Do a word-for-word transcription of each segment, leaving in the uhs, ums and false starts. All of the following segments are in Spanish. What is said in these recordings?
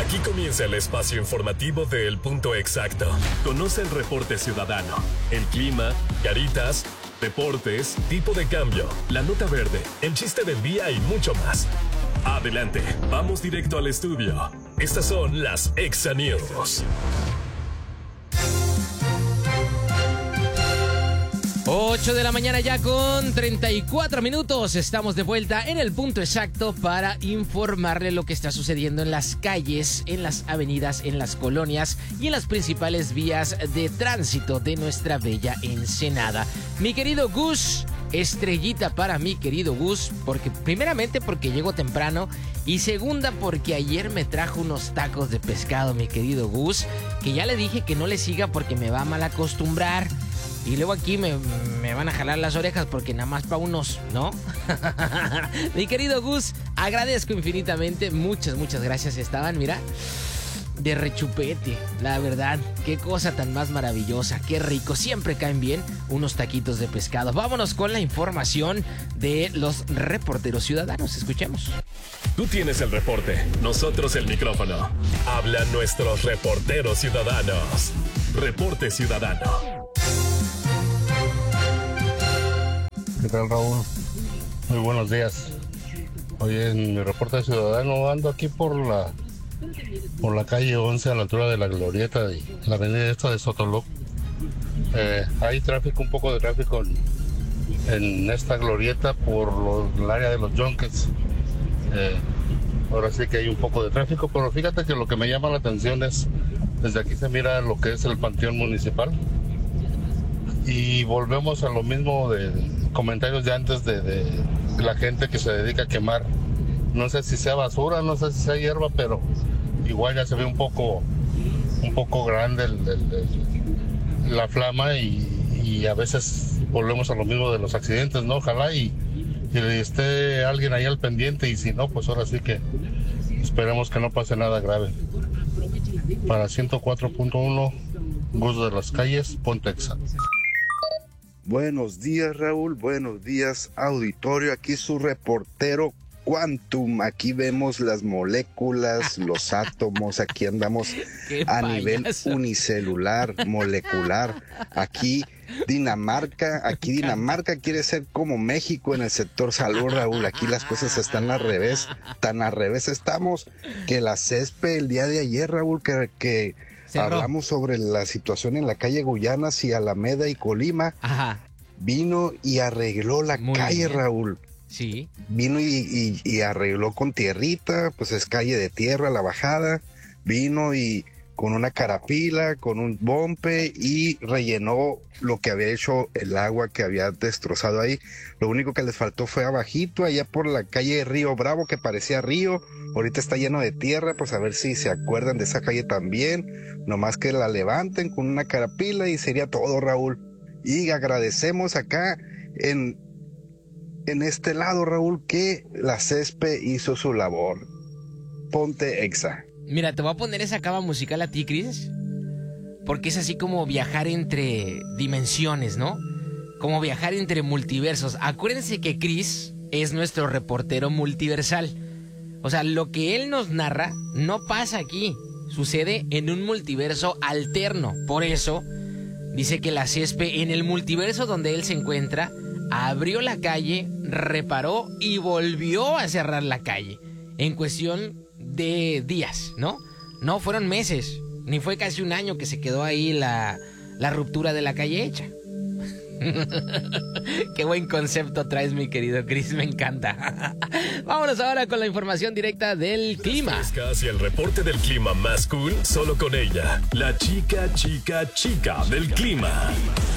Aquí comienza el espacio informativo de El Punto Exacto. Conoce el reporte ciudadano, el clima, caritas, deportes, tipo de cambio, la nota verde, el chiste del día y mucho más. Adelante, vamos directo al estudio. Estas son las Exa News. ocho de la mañana ya con treinta y cuatro minutos. Estamos de vuelta en El Punto Exacto para informarle lo que está sucediendo en las calles, en las avenidas, en las colonias y en las principales vías de tránsito de nuestra bella Ensenada. Mi querido Gus, estrellita para mi querido Gus, porque primeramente porque llego temprano y segunda porque ayer me trajo unos tacos de pescado, mi querido Gus, que ya le dije que no le siga porque me va a mal acostumbrar. Y luego aquí me, me van a jalar las orejas porque nada más para unos, ¿no? Mi querido Gus, agradezco infinitamente. Muchas, muchas gracias. Estaban, mira, de rechupete. La verdad, qué cosa tan más maravillosa. Qué rico. Siempre caen bien unos taquitos de pescado. Vámonos con la información de los reporteros ciudadanos. Escuchemos. Tú tienes el reporte, nosotros el micrófono. Hablan nuestros reporteros ciudadanos. Reporte ciudadano. ¿Qué tal, Raúl? Muy buenos días. Hoy en mi reporte ciudadano ando aquí por la por la calle once a la altura de la Glorieta de la avenida esta de Sotoluc. Eh, hay tráfico, un poco de tráfico en, en esta glorieta por lo, el área de los Junkets. Eh, ahora sí que hay un poco de tráfico, pero fíjate que lo que me llama la atención es, desde aquí se mira lo que es el Panteón Municipal. Y volvemos a lo mismo de comentarios de antes de, de la gente que se dedica a quemar. No sé si sea basura, no sé si sea hierba, pero igual ya se ve un poco, un poco grande el, el, el, la flama y, y a veces volvemos a lo mismo de los accidentes, ¿no? Ojalá y, y esté alguien ahí al pendiente y si no, pues ahora sí que esperemos que no pase nada grave. Para ciento cuatro punto uno, Gus de las Calles, Ponte Exa. Buenos días, Raúl, buenos días, auditorio, aquí su reportero Quantum, aquí vemos las moléculas, los átomos, aquí andamos a nivel unicelular, molecular, aquí Dinamarca, aquí Dinamarca quiere ser como México en el sector salud, Raúl, aquí las cosas están al revés, tan al revés estamos que la CESPE el día de ayer, Raúl, que... que Cerró. Hablamos sobre la situación en la calle Guyanas y Alameda y Colima. Ajá. Vino y arregló la Muy calle, bien. Raúl. Sí. Vino y, y, y arregló con tierrita, pues es calle de tierra, la bajada. Vino y con una carapila, con un bombe y rellenó lo que había hecho el agua que había destrozado ahí. Lo único que les faltó fue abajito, allá por la calle Río Bravo, que parecía río. Ahorita está lleno de tierra, pues a ver si se acuerdan de esa calle también. Nomás que la levanten con una carapila y sería todo, Raúl. Y agradecemos acá en, en este lado, Raúl, que la CESPE hizo su labor. Ponte Exa. Mira, te voy a poner esa cava musical a ti, Cris, porque es así como viajar entre dimensiones, ¿no? Como viajar entre multiversos. Acuérdense que Cris es nuestro reportero multiversal. O sea, lo que él nos narra no pasa aquí, sucede en un multiverso alterno. Por eso, dice que la CESPE, en el multiverso donde él se encuentra, abrió la calle, reparó y volvió a cerrar la calle. En cuestión de días, ¿no? No fueron meses, ni fue casi un año que se quedó ahí la, la ruptura de la calle hecha. Qué buen concepto traes, mi querido Chris, me encanta. Vámonos ahora con la información directa del clima. Es casi el reporte del clima más cool, solo con ella, la chica, chica, chica del clima.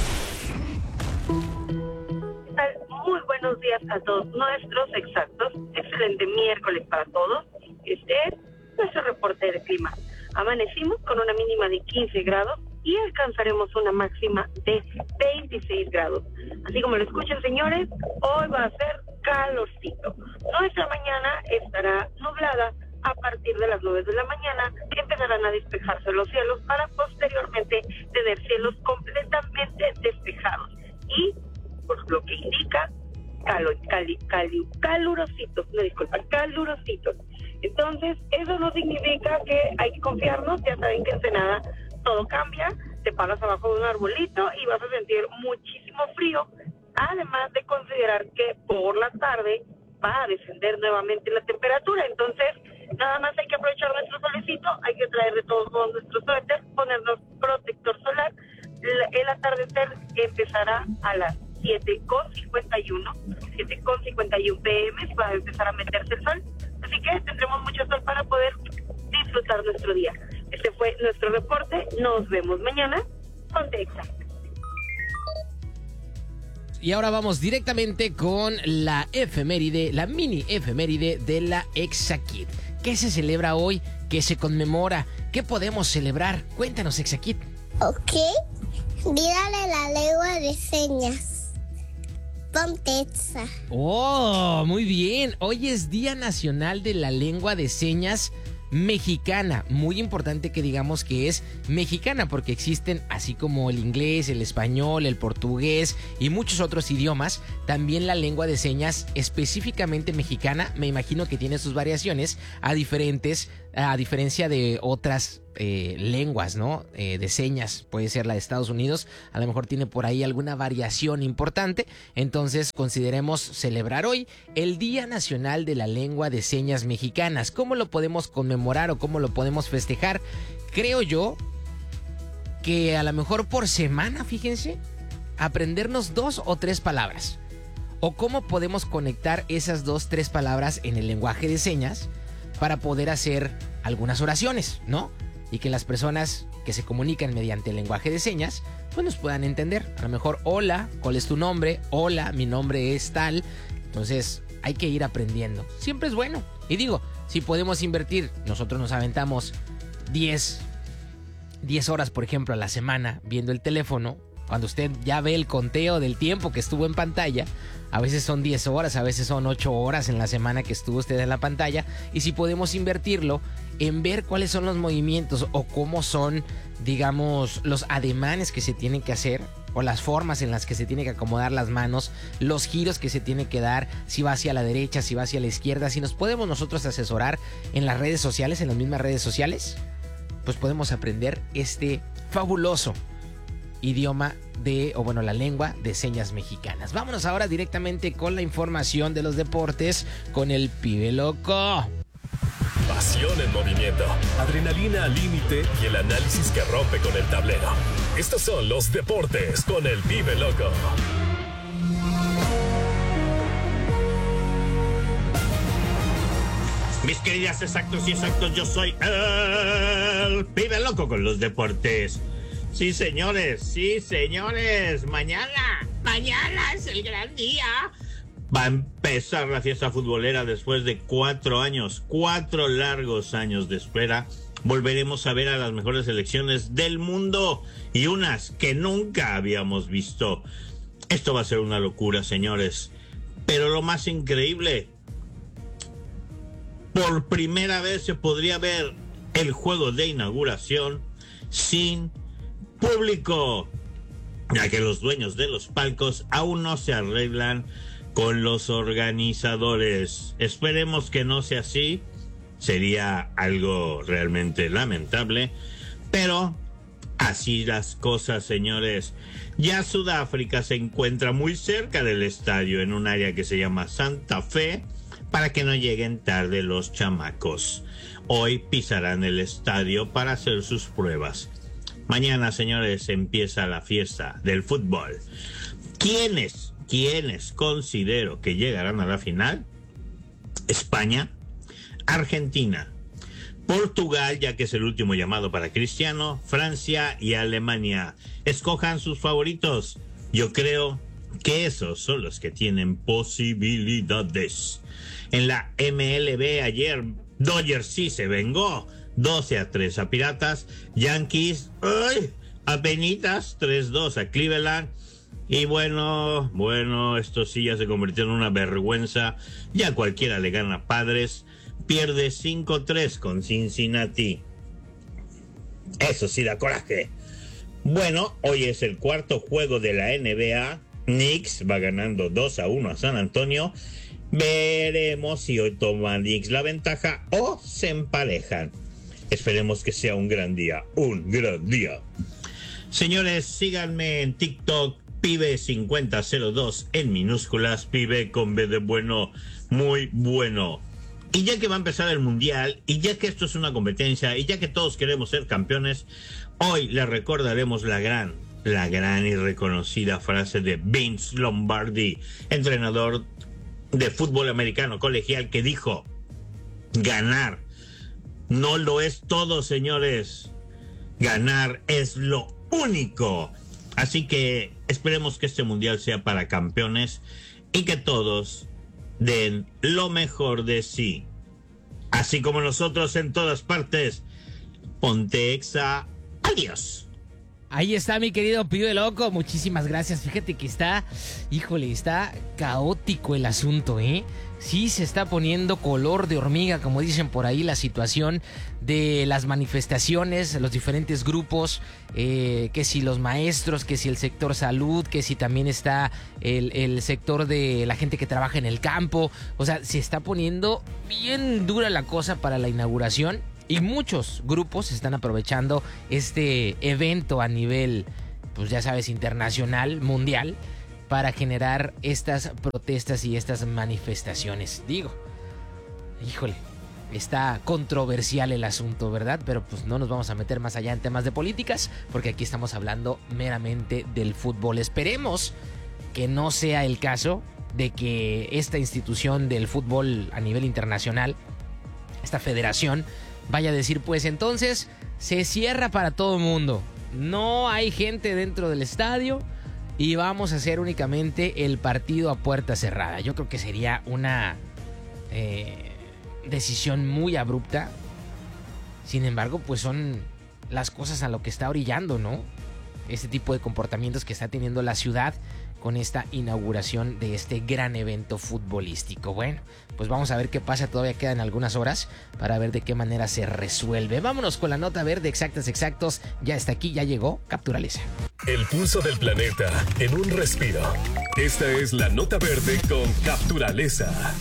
Muy buenos días a todos nuestros exactos. Excelente miércoles para todos. Este es nuestro reporte de clima. Amanecimos con una mínima de quince grados y alcanzaremos una máxima de veintiséis grados. Así como lo escuchan, señores, hoy va a ser calorcito. Nuestra mañana estará nublada. A partir de las nueve de la mañana empezarán a despejarse los cielos para posteriormente tener cielos completamente despejados. Y, por lo que indica, calo, cali, cali, calurositos, no disculpa, calurositos. Entonces, eso no significa que hay que confiarnos. Ya saben que en Ensenada todo cambia, te paras abajo de un arbolito y vas a sentir muchísimo frío, además de considerar que por la tarde va a descender nuevamente la temperatura. Entonces, nada más hay que aprovechar nuestro solecito, hay que traer de todos modos nuestros suéter, ponernos protector solar. El atardecer empezará a las siete con cincuenta y uno pe eme, va a empezar a meterse el sol, así que tendremos mucho sol para poder disfrutar nuestro día. Este fue nuestro reporte, nos vemos mañana con Texa. Y ahora vamos directamente con la efeméride, la mini efeméride de la Exakid. ¿Qué se celebra hoy? ¿Qué se conmemora? ¿Qué podemos celebrar? Cuéntanos, Exakid. Ok, Día de la Lengua de Señas. Pontexa. Oh, muy bien. Hoy es Día Nacional de la Lengua de Señas Mexicana. Muy importante que digamos que es mexicana porque existen, así como el inglés, el español, el portugués y muchos otros idiomas, también la lengua de señas específicamente mexicana, me imagino que tiene sus variaciones a diferentes, a diferencia de otras eh, lenguas, ¿no? Eh, de señas, puede ser la de Estados Unidos, a lo mejor tiene por ahí alguna variación importante. Entonces consideremos celebrar hoy el Día Nacional de la Lengua de Señas Mexicanas. ¿Cómo lo podemos conmemorar o cómo lo podemos festejar? Creo yo que a lo mejor por semana, fíjense, aprendernos dos o tres palabras. O cómo podemos conectar esas dos, tres palabras en el lenguaje de señas para poder hacer algunas oraciones, ¿no? Y que las personas que se comunican mediante el lenguaje de señas, pues nos puedan entender. A lo mejor, hola, ¿cuál es tu nombre? Hola, mi nombre es tal. Entonces, hay que ir aprendiendo. Siempre es bueno. Y digo, si podemos invertir, nosotros nos aventamos diez horas, por ejemplo, a la semana viendo el teléfono. Cuando usted ya ve el conteo del tiempo que estuvo en pantalla, a veces son diez horas, a veces son ocho horas en la semana que estuvo usted en la pantalla. Y si podemos invertirlo en ver cuáles son los movimientos o cómo son, digamos, los ademanes que se tienen que hacer, o las formas en las que se tiene que acomodar las manos, los giros que se tiene que dar, si va hacia la derecha, si va hacia la izquierda, si nos podemos nosotros asesorar en las redes sociales, en las mismas redes sociales, pues podemos aprender este fabuloso idioma de, o bueno, la lengua de señas mexicanas. Vámonos ahora directamente con la información de los deportes con el Pibe Loco. Pasión en movimiento, adrenalina al límite y el análisis que rompe con el tablero. Estos son los deportes con el Pibe Loco. Mis queridas exactos y exactos, yo soy el Pibe Loco con los deportes. Sí, señores, sí, señores, mañana, mañana es el gran día. Va a empezar la fiesta futbolera después de cuatro años, cuatro largos años de espera. Volveremos a ver a las mejores selecciones del mundo y unas que nunca habíamos visto. Esto va a ser una locura, señores. Pero lo más increíble, por primera vez se podría ver el juego de inauguración sin público, ya que los dueños de los palcos aún no se arreglan con los organizadores. Esperemos que no sea así, sería algo realmente lamentable, pero así las cosas, señores. Ya Sudáfrica se encuentra muy cerca del estadio, en un área que se llama Santa Fe, para que no lleguen tarde los chamacos. Hoy pisarán el estadio para hacer sus pruebas. Mañana, señores, empieza la fiesta del fútbol. ¿Quiénes, quiénes considero que llegarán a la final? España, Argentina, Portugal, ya que es el último llamado para Cristiano, Francia y Alemania. Escojan sus favoritos. Yo creo que esos son los que tienen posibilidades. En la M L B ayer, Dodgers sí se vengó. doce a tres a Piratas. Yankees, ¡ay!, apenitas tres dos a Cleveland. Y bueno, bueno, esto sí ya se convirtió en una vergüenza. Ya cualquiera le gana a Padres. Pierde cinco tres con Cincinnati. Eso sí da coraje. Bueno, hoy es el cuarto juego de la N B A. Knicks va ganando dos a uno a San Antonio. Veremos si hoy toman Knicks la ventaja o se emparejan. Esperemos que sea un gran día, un gran día. Señores, síganme en TikTok, Pibe cincuenta cero dos en minúsculas, Pibe con B de bueno, muy bueno. Y ya que va a empezar el mundial, y ya que esto es una competencia, y ya que todos queremos ser campeones, hoy les recordaremos la gran, la gran y reconocida frase de Vince Lombardi, entrenador de fútbol americano colegial, que dijo: ganar no lo es todo, señores. Ganar es lo único. Así que esperemos que este mundial sea para campeones y que todos den lo mejor de sí. Así como nosotros en todas partes. Ponte Exa. Adiós. Ahí está mi querido Pibe Loco, muchísimas gracias. Fíjate que está, híjole, está caótico el asunto, ¿eh? Sí se está poniendo color de hormiga, como dicen por ahí, la situación de las manifestaciones, los diferentes grupos, eh, que si los maestros, que si el sector salud, que si también está el, el sector de la gente que trabaja en el campo. O sea, se está poniendo bien dura la cosa para la inauguración. Y muchos grupos están aprovechando este evento a nivel, pues ya sabes, internacional, mundial, para generar estas protestas y estas manifestaciones. Digo, híjole, está controversial el asunto, ¿verdad? Pero pues no nos vamos a meter más allá en temas de políticas, porque aquí estamos hablando meramente del fútbol. Esperemos que no sea el caso de que esta institución del fútbol a nivel internacional, esta federación, vaya a decir, pues entonces se cierra para todo el mundo. No hay gente dentro del estadio y vamos a hacer únicamente el partido a puerta cerrada. Yo creo que sería una eh, decisión muy abrupta. Sin embargo, pues son las cosas a lo que está orillando, ¿no? Este tipo de comportamientos que está teniendo la ciudad con esta inauguración de este gran evento futbolístico. Bueno, pues vamos a ver qué pasa, todavía quedan algunas horas para ver de qué manera se resuelve. Vámonos con la nota verde, exactas, exactos, ya está aquí, ya llegó Capturaleza. El pulso del planeta en un respiro. Esta es la nota verde con Capturaleza.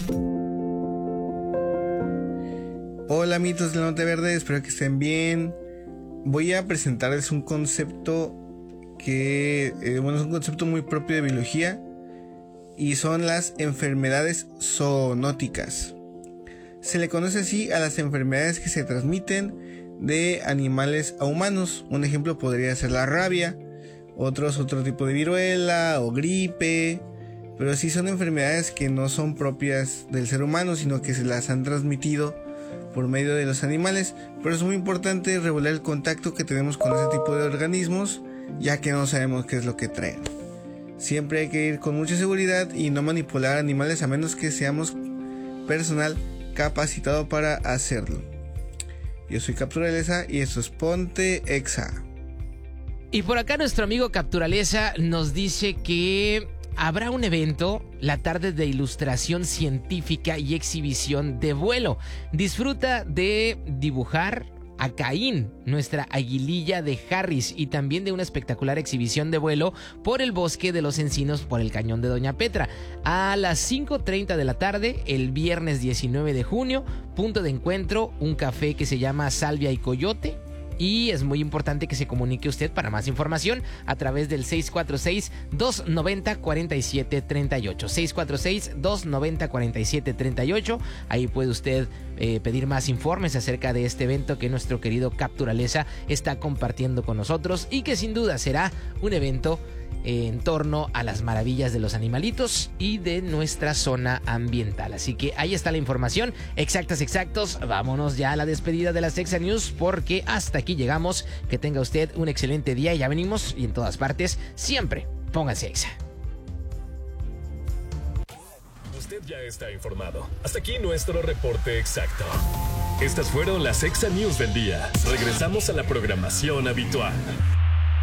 Hola amigos de la nota verde, espero que estén bien. Voy a presentarles un concepto que eh, bueno, es un concepto muy propio de biología y son las enfermedades zoonóticas. Se le conoce así a las enfermedades que se transmiten de animales a humanos. Un ejemplo podría ser la rabia, otros otro tipo de viruela o gripe, pero sí son enfermedades que no son propias del ser humano, sino que se las han transmitido por medio de los animales. Pero es muy importante regular el contacto que tenemos con ese tipo de organismos, ya que no sabemos qué es lo que traen. Siempre hay que ir con mucha seguridad y no manipular animales a menos que seamos personal capacitado para hacerlo. Yo soy Capturaleza y esto es Ponte Exa. Y por acá nuestro amigo Capturaleza nos dice que habrá un evento la tarde de ilustración científica y exhibición de vuelo. Disfruta de dibujar a Caín, nuestra aguililla de Harris, y también de una espectacular exhibición de vuelo por el bosque de los encinos por el cañón de Doña Petra. A las cinco treinta de la tarde, el viernes diecinueve de junio, punto de encuentro, un café que se llama Salvia y Coyote. Y es muy importante que se comunique usted para más información a través del seis cuatro seis, dos nueve cero, cuatro siete tres ocho. seis cuatro seis, dos nueve cero, cuatro siete tres ocho. Ahí puede usted eh, pedir más informes acerca de este evento que nuestro querido Capturaleza está compartiendo con nosotros y que sin duda será un evento en torno a las maravillas de los animalitos y de nuestra zona ambiental. Así que ahí está la información. Exactas, exactos. Vámonos ya a la despedida de las Exa News, porque hasta aquí llegamos. Que tenga usted un excelente día y ya venimos, y en todas partes siempre pónganse Exa. Usted ya está informado. Hasta aquí nuestro reporte exacto. Estas fueron las Exa News del día. Regresamos a la programación habitual.